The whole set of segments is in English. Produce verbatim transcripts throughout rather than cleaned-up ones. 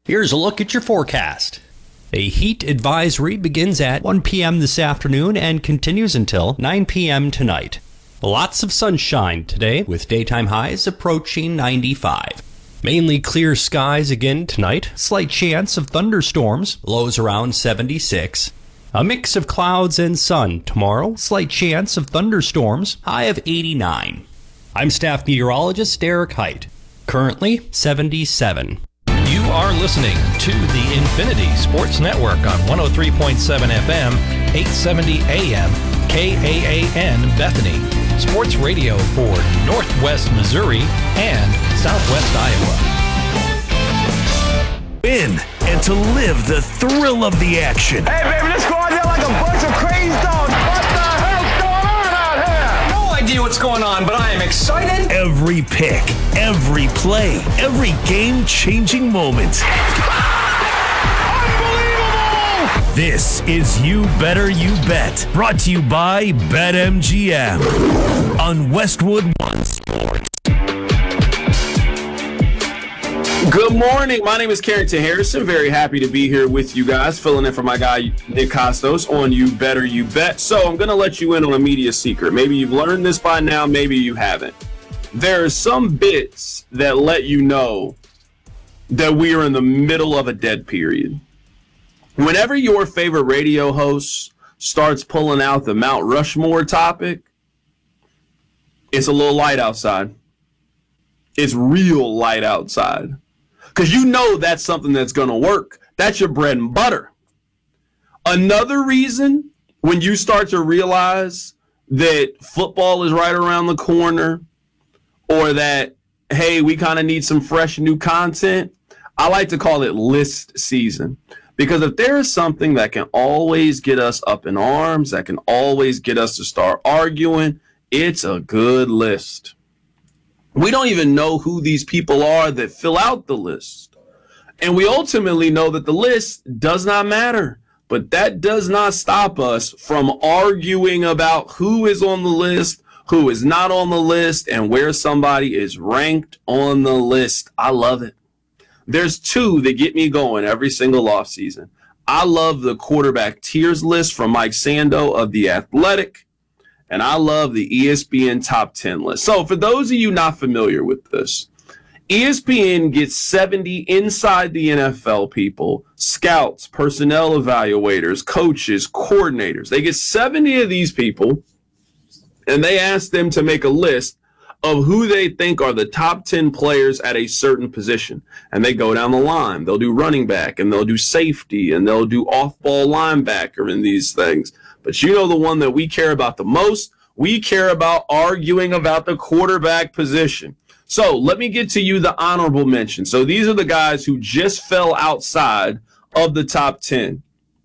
Here's a look at your forecast. A heat advisory begins at one p.m. this afternoon and continues until nine p.m. tonight. Lots of sunshine today, with daytime highs approaching ninety-five. Mainly clear skies again tonight. Slight chance of thunderstorms, lows around seventy-six. A mix of clouds and sun tomorrow. Slight chance of thunderstorms, high of eighty-nine. I'm staff meteorologist Derek Height. Currently seventy-seven. You are listening to the Infinity Sports Network on one oh three point seven F M, eight seventy A M, K A A N Bethany. Sports radio for Northwest Missouri and Southwest Iowa. In and to live the thrill of the action. Hey, baby, let's go out there like a bunch of crazy dogs. What the hell's going on out here? No idea what's going on, but I am excited. Every pick, every play, every game-changing moment. Unbelievable! This is You Better You Bet, brought to you by BetMGM on Westwood One Sports. Good morning. My name is Carrington Harrison. Very happy to be here with you guys, filling in for my guy Nick Costos on You Better You Bet. So I'm going to let you in on a media secret. Maybe you've learned this by now, maybe you haven't. There are some bits that let you know that we are in the middle of a dead period. Whenever your favorite radio host starts pulling out the Mount Rushmore topic, it's a little light outside. It's real light outside. Because you know that's something that's going to work. That's your bread and butter. Another reason, when you start to realize that football is right around the corner, or that, hey, we kind of need some fresh new content, I like to call it list season. Because if there is something that can always get us up in arms, that can always get us to start arguing, it's a good list. We don't even know who these people are that fill out the list. And we ultimately know that the list does not matter. But that does not stop us from arguing about who is on the list, who is not on the list, and where somebody is ranked on the list. I love it. There's two that get me going every single offseason. I love the quarterback tiers list from Mike Sando of The Athletic. And I love the E S P N top ten list. So for those of you not familiar with this, E S P N gets seventy inside the N F L people, scouts, personnel evaluators, coaches, coordinators. They get seventy of these people, and they ask them to make a list of who they think are the top ten players at a certain position. And they go down the line. They'll do running back, and they'll do safety, and they'll do off-ball linebacker in these things. But you know the one that we care about the most? We care about arguing about the quarterback position. So let me get to you the honorable mention. So these are the guys who just fell outside of the top ten.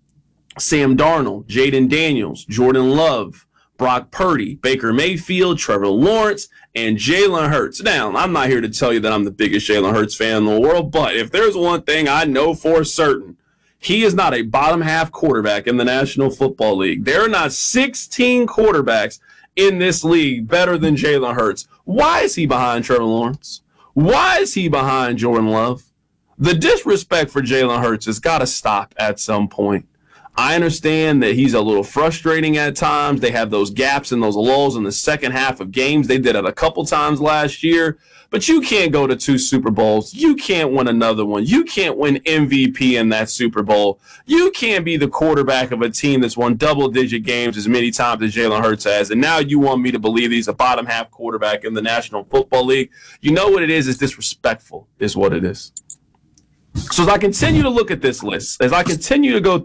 Sam Darnold, Jaden Daniels, Jordan Love, Brock Purdy, Baker Mayfield, Trevor Lawrence, and Jalen Hurts. Now, I'm not here to tell you that I'm the biggest Jalen Hurts fan in the world, but if there's one thing I know for certain, he is not a bottom half quarterback in the National Football League. There are not sixteen quarterbacks in this league better than Jalen Hurts. Why is he behind Trevor Lawrence? Why is he behind Jordan Love? The disrespect for Jalen Hurts has got to stop at some point. I understand that he's a little frustrating at times. They have those gaps and those lulls in the second half of games. They did it a couple times last year. But you can't go to two Super Bowls. You can't win another one. You can't win M V P in that Super Bowl. You can't be the quarterback of a team that's won double-digit games as many times as Jalen Hurts has. And now you want me to believe he's a bottom-half quarterback in the National Football League. You know what it is? It's disrespectful is what it is. So as I continue to look at this list, as I continue to go